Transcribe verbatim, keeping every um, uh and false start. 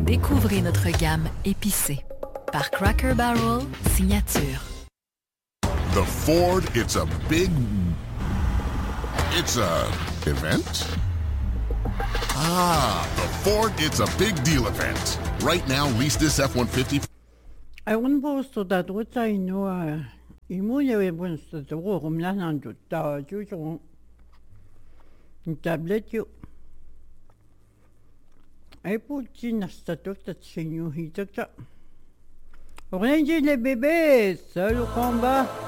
Découvrez notre gamme épicée. Par Cracker Barrel Signature. The Ford, it's a big... It's a... event? Ah, the Ford, it's a big deal event. Right now, lease this F one fifty... Egun puustuda tutsainua imuyewe punstuda ruumlanan tutta juju tablet ju ai putinasta tuttatsinju hitakta. Orange les bébés, seul combat.